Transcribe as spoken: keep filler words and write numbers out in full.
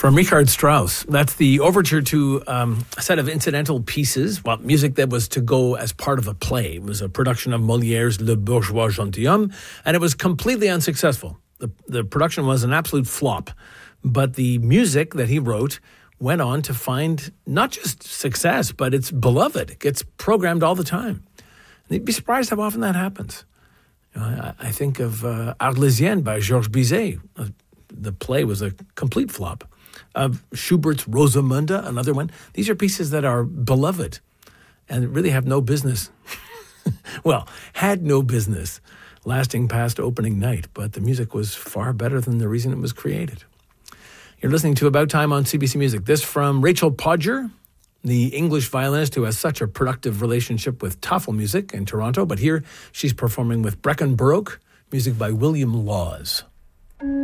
from Richard Strauss. That's the overture to um, a set of incidental pieces, well, music that was to go as part of a play. It was a production of Molière's Le Bourgeois Gentilhomme, and it was completely unsuccessful. The, the production was an absolute flop, but the music that he wrote went on to find not just success, but it's beloved. It gets programmed all the time. And you'd be surprised how often that happens. You know, I, I think of uh, Arlésienne by Georges Bizet. Uh, the play was a complete flop. Uh, Schubert's Rosamunde, another one. These are pieces that are beloved and really have no business. Well, had no business lasting past opening night, but the music was far better than the reason it was created. You're listening to About Time on C B C Music. This from Rachel Podger, the English violinist who has such a productive relationship with Tafelmusik in Toronto, but here she's performing with Brecon Baroque, music by William Laws.